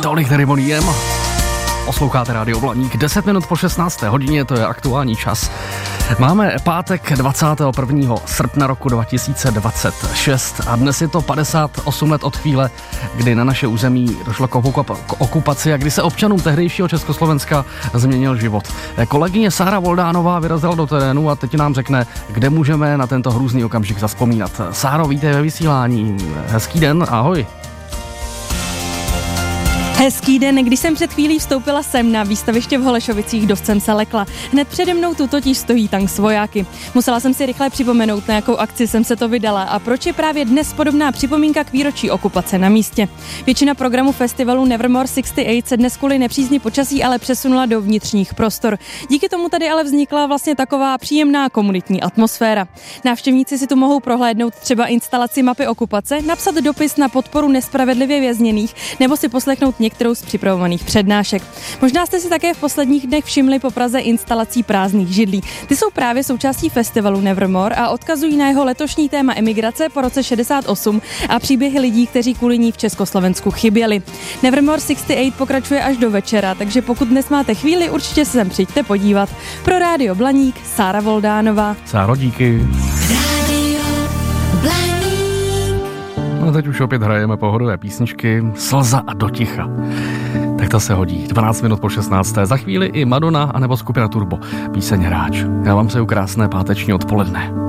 Tolik tedy Boniem. Posloucháte Rádio Blaník, 10 minut po 16. hodině, to je aktuální čas. Máme pátek 21. srpna roku 2026 a dnes je to 58 let od chvíle, kdy na naše území došlo k okupaci a kdy se občanům tehdejšího Československa změnil život. Kolegyně Sára Voldánová vyrazila do terénu a teď nám řekne, kde můžeme na tento hrůzný okamžik zavzpomínat. Sáro, vítej ve vysílání. Hezký den, ahoj. Hezký den, když jsem před chvílí vstoupila sem na výstaviště v Holešovicích, dost jsem se lekla. Hned přede mnou tu totiž stojí tank s vojáky. Musela jsem si rychle připomenout, na jakou akci jsem se to vydala a proč je právě dnes podobná připomínka k výročí okupace na místě. Většina programu festivalu Nevermore 68 se dnes kvůli nepřízni počasí ale přesunula do vnitřních prostor. Díky tomu tady ale vznikla vlastně taková příjemná komunitní atmosféra. Návštěvníci si tu mohou prohlédnout třeba instalaci mapy okupace, napsat dopis na podporu nespravedlivě vězněných nebo si poslechnout některou z připravovaných přednášek. Možná jste si také v posledních dnech všimli po Praze instalací prázdných židlí. Ty jsou právě součástí festivalu Nevermore a odkazují na jeho letošní téma emigrace po roce 68 a příběhy lidí, kteří kvůli ní v Československu chyběli. Nevermore 68 pokračuje až do večera, takže pokud dnes máte chvíli, určitě se sem přijďte podívat. Pro Rádio Blaník, Sára Voldánová. Sáro, díky. Rádio Blaník. No teď už opět hrajeme pohodové písničky Slza a do ticha. Tak to se hodí. 12 minut po 16. Za chvíli i Madonna anebo skupina Turbo. Píseň Hráč. Já vám přeju krásné páteční odpoledne.